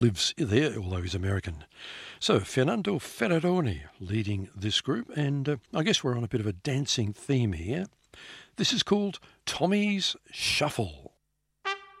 lives there, although he's American. So Fernando Ferraroni leading this group, and I guess we're on a bit of a dancing theme here. This is called Tommy's Shuffle.